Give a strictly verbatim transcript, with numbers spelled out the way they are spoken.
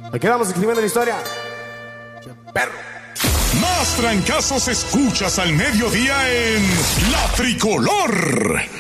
Aquí vamos escribiendo la historia. Perro. Más trancazos escuchas al mediodía en La Tricolor.